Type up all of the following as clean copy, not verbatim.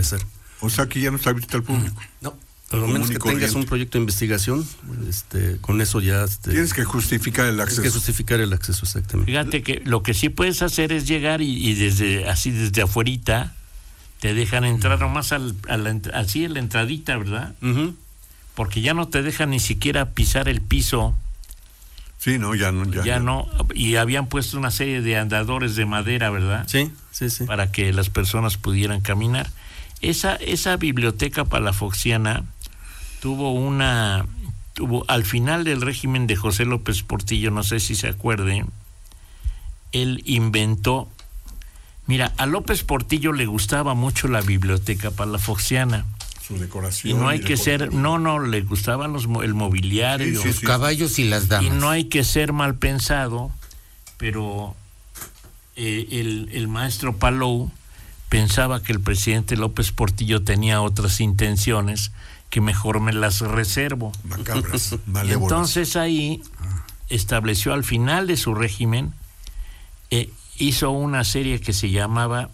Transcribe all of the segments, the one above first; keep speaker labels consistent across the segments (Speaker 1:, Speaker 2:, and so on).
Speaker 1: establecer.
Speaker 2: O sea que ya no está abierto al público.
Speaker 1: No, a lo menos que tengas un proyecto de investigación, con eso ya...
Speaker 2: Tienes que justificar el acceso.
Speaker 1: Tienes que justificar el acceso, exactamente.
Speaker 3: Fíjate que lo que sí puedes hacer es llegar y desde afuerita te dejan entrar nomás así en la entradita, ¿verdad?
Speaker 1: Uh-huh.
Speaker 3: Porque ya no te dejan ni siquiera pisar el piso.
Speaker 2: Sí, no, ya no.
Speaker 3: Ya no, y habían puesto una serie de andadores de madera, ¿verdad?
Speaker 1: Sí.
Speaker 3: Para que las personas pudieran caminar. Esa biblioteca palafoxiana tuvo al final del régimen de José López Portillo, no sé si se acuerden, él inventó, mira, a López Portillo le gustaba mucho la biblioteca palafoxiana.
Speaker 2: Su decoración.
Speaker 3: Y no hay que ser, le gustaban el mobiliario,
Speaker 4: los caballos y las damas.
Speaker 3: Y no hay que ser mal pensado, pero el maestro Palou pensaba que el presidente López Portillo tenía otras intenciones que mejor me las reservo.
Speaker 2: Macabras, malévolas.
Speaker 3: Entonces ahí estableció al final de su régimen, hizo una serie que se llamaba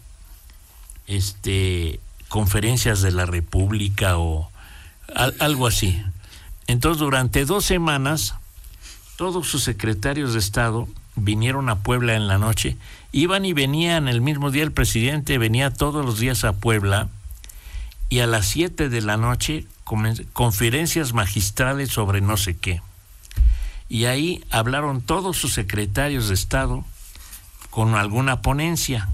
Speaker 3: Conferencias de la República o algo así. Entonces durante 2 semanas todos sus secretarios de Estado vinieron a Puebla en la noche, iban y venían el mismo día. El presidente venía todos los días a Puebla y a las 7 de la noche conferencias magistrales sobre no sé qué. Y ahí hablaron todos sus secretarios de Estado con alguna ponencia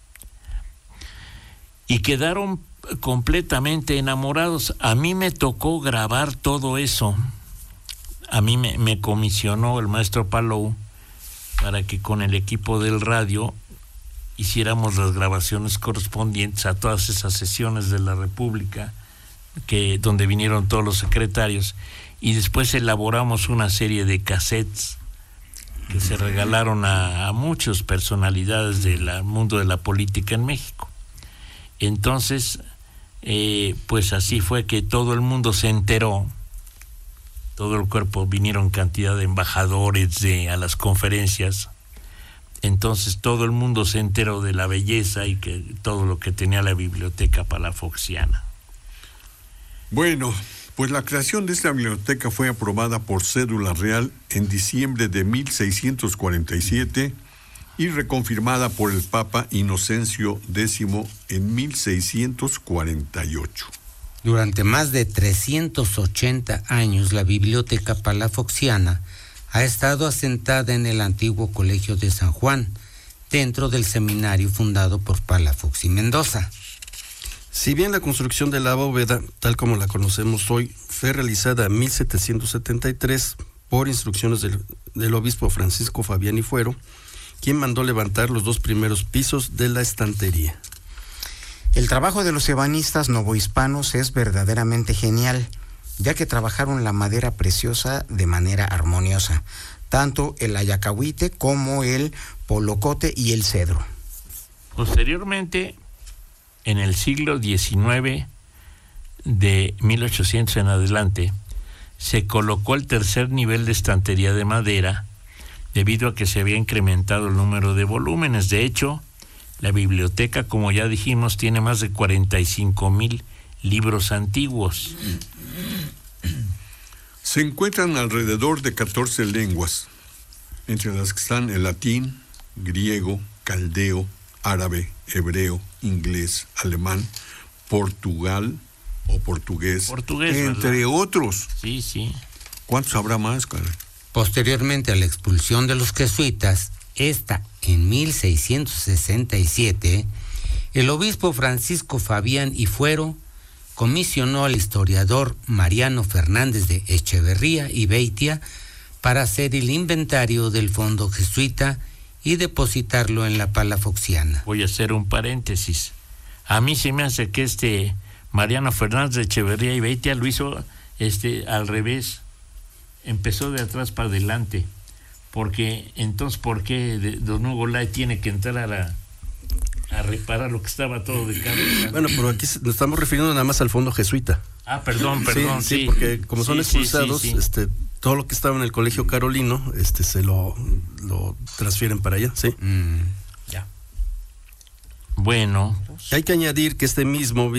Speaker 3: y quedaron completamente enamorados. A mí me tocó grabar todo eso. A mí me comisionó el maestro Palou para que con el equipo del radio hiciéramos las grabaciones correspondientes a todas esas sesiones de la República, donde vinieron todos los secretarios, y después elaboramos una serie de cassettes que se regalaron a muchas personalidades del mundo de la política en México. Entonces, pues así fue que todo el mundo se enteró. Todo el cuerpo, vinieron cantidad de embajadores a las conferencias. Entonces todo el mundo se enteró de la belleza y que todo lo que tenía la biblioteca palafoxiana.
Speaker 2: Bueno, pues la creación de esta biblioteca fue aprobada por cédula real en diciembre de 1647 y reconfirmada por el Papa Inocencio X en 1648.
Speaker 4: Durante más de 380 años, la Biblioteca Palafoxiana ha estado asentada en el antiguo Colegio de San Juan, dentro del seminario fundado por Palafox y Mendoza.
Speaker 1: Si bien la construcción de la bóveda, tal como la conocemos hoy, fue realizada en 1773 por instrucciones del obispo Francisco Fabián y Fuero, quien mandó levantar los 2 primeros pisos de la estantería.
Speaker 5: El trabajo de los ebanistas novohispanos es verdaderamente genial, ya que trabajaron la madera preciosa de manera armoniosa, tanto el ayacahuite como el polocote y el cedro.
Speaker 3: Posteriormente, en el siglo XIX, de 1800 en adelante, se colocó el tercer nivel de estantería de madera, debido a que se había incrementado el número de volúmenes. De hecho, la biblioteca, como ya dijimos, tiene más de 45,000 libros antiguos.
Speaker 2: Se encuentran alrededor de 14 lenguas, entre las que están el latín, griego, caldeo, árabe, hebreo, inglés, alemán, portugués, entre
Speaker 3: ¿verdad?
Speaker 2: Otros.
Speaker 3: Sí.
Speaker 2: ¿Cuántos habrá más, caray?
Speaker 4: Posteriormente a la expulsión de los jesuitas, en 1667, el obispo Francisco Fabián y Fuero comisionó al historiador Mariano Fernández de Echeverría y Beitia para hacer el inventario del fondo jesuita y depositarlo en la Palafoxiana.
Speaker 3: Voy a hacer un paréntesis. A mí se me hace que Mariano Fernández de Echeverría y Beitia lo hizo al revés. Empezó de atrás para adelante. Porque entonces, ¿por qué don Hugo Lai tiene que entrar a reparar lo que estaba todo de cabeza?
Speaker 1: Bueno, pero aquí nos estamos refiriendo nada más al fondo jesuita.
Speaker 3: Ah, perdón.
Speaker 1: Sí, porque como son expulsados,
Speaker 3: sí.
Speaker 1: Todo lo que estaba en el colegio carolino, se lo transfieren para allá, ¿sí?
Speaker 3: Ya. Bueno.
Speaker 1: Hay que añadir que este mismo